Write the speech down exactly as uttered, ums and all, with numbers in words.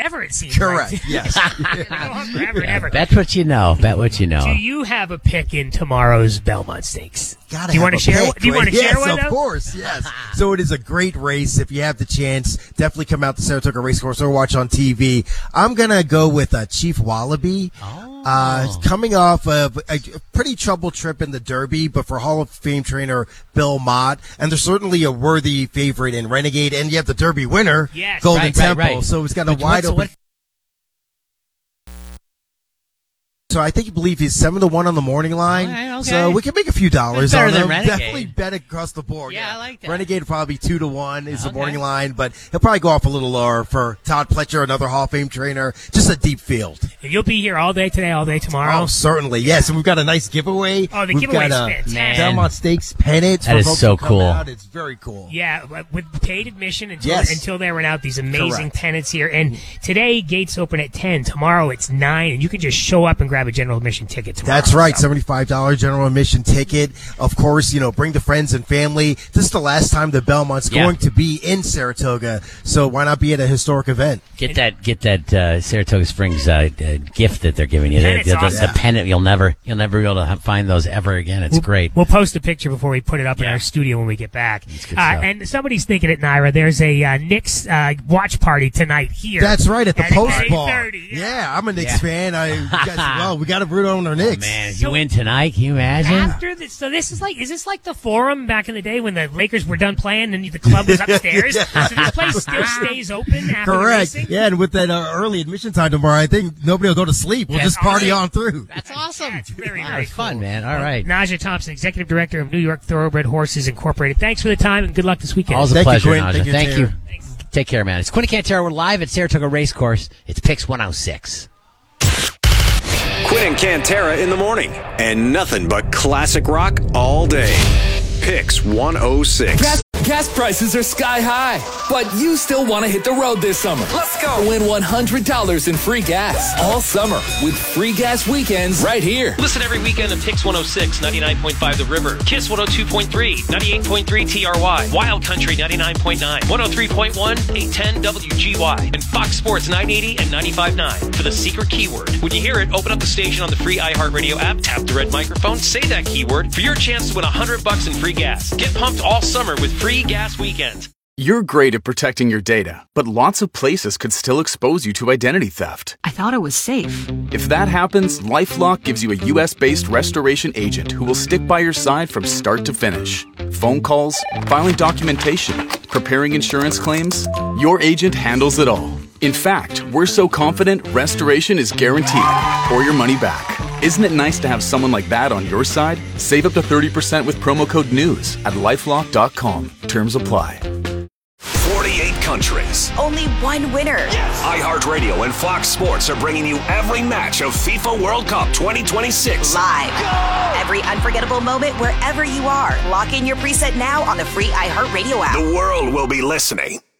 forever, it seems. Correct, right? yes. Go on forever and ever. Bet what you know. Bet what you know. Do you have a pick in tomorrow's Belmont Stakes? Gotta Do you have want to a share? pick, Do you want to right? share yes, one? Of though? course, yes. So it is a great race. If you have the chance, definitely come out to Saratoga Racecourse or watch on T V. I'm gonna go with uh, Chief Wallaby. Oh. Uh, coming off of a pretty troubled trip in the Derby, but for Hall of Fame trainer Bill Mott, and there's certainly a worthy favorite in Renegade, and you have the Derby winner, Yes. Golden Right, right, Temple. right. So it's got a Which- wide what's- open. what- So I think you believe he's seven to one on the morning line. All right, okay. So we can make a few dollars Better on than him. Renegade. Definitely bet across the board. Yeah, I like that. Renegade will probably two to one is the Okay. morning line, but he'll probably go off a little lower for Todd Pletcher, another Hall of Fame trainer. Just a deep field. And you'll be here all day today, all day tomorrow. Oh, certainly, yes. And we've got a nice giveaway. Oh, the we've giveaway's got a fantastic. Belmont Stakes pennant. That for is folks so who come cool. out. It's very cool. Yeah, with paid admission until Yes. until they run out. These amazing Correct. pennants here. And today gates open at ten. Tomorrow it's nine, and you can just show up and grab a general admission ticket tomorrow. That's right, So- seventy-five dollars general admission ticket. Of course, you know, bring the friends and family. This is the last time the Belmont's Yeah. going to be in Saratoga, so why not be at a historic event? Get that, get that uh, Saratoga Springs uh, uh, gift that they're giving you. The, Pennant's the, the, awesome. the pennant, you'll never, you'll never be able to ha- find those ever again. It's great. We'll post a picture before we put it up in Yeah. our studio when we get back. good Uh, stuff. and somebody's thinking at Naira, there's a uh, Knicks uh, watch party tonight here. That's right, at the At Post eight Bar. thirty, yeah. Yeah, I'm a Knicks Yeah. fan. I we got, well, we got to root on our Knicks. Man, if So- you win tonight, can you imagine? After this, so this is like, is this like the Forum back in the day when the Lakers were done playing and the club was upstairs? Yeah. So this place still stays open after the Correct. racing? Yeah, and with that uh, early admission time tomorrow, I think nobody will go to sleep. We'll That's just party awesome. on through. That's awesome. That's very, Wow, very it's fun, cool. man. All right. Naja Thompson, Executive Director of New York Thoroughbred Horses Incorporated. Thanks for the time and good luck this weekend. All's a Thank you, pleasure, Quinn. Naja. Thank you, Thank Tara. you. Take care, man. It's Quinn and Cantera. We're live at Saratoga Racecourse. It's Pix one oh six. Quinn and Cantera in the morning. And nothing but classic rock all day. Pix one oh six. Gas, gas prices are sky high, but you still want to hit the road this summer. Let's go. Win one hundred dollars in free gas all summer with free gas weekends right here. Listen every weekend to Pix one oh six, ninety-nine point five The River, Kiss one oh two point three, ninety-eight point three T R Y, Wild Country ninety-nine point nine, one oh three point one, eight ten W G Y, and Fox Sports nine eighty and ninety-five point nine for the secret keyword. When you hear it, open up the station on the free iHeartRadio app, tap the red microphone, say that keyword for your chance to win one hundred bucks in free gas. Get pumped all summer with free gas weekends. You're great at protecting your data, but lots of places could still expose you to identity theft. I thought it was safe. If that happens, LifeLock gives you a U S-based restoration agent who will stick by your side from start to finish. Phone calls, filing documentation, preparing insurance claims, your agent handles it all. In fact, we're so confident restoration is guaranteed or your money back. Isn't it nice to have someone like that on your side? Save up to thirty percent with promo code NEWS at lifelock dot com. Terms apply. forty-eight countries. Only one winner. iHeartRadio and Fox Sports are bringing you every match of FIFA World Cup twenty twenty-six. Live. Every unforgettable moment wherever you are. Lock in your preset now on the free iHeartRadio app. The world will be listening.